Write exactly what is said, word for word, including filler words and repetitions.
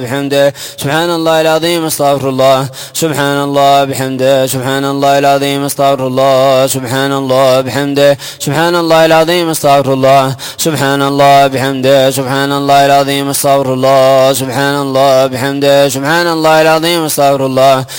بحمده سبحان الله العظيم استغفر الله سبحان الله بحمده سبحان الله العظيم استغفر الله سبحان الله بحمده سبحان الله العظيم استغفر الله سبحان الله بحمده سبحان الله العظيم استغفر الله سبحان الله بحمده سبحان الله العظيم استغفر الله